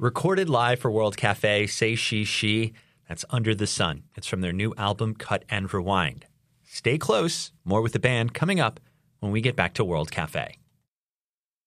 Recorded live for World Cafe, Say She. That's Under the Sun. It's from their new album, Cut and Rewind. Stay close. More with the band coming up when we get back to World Cafe.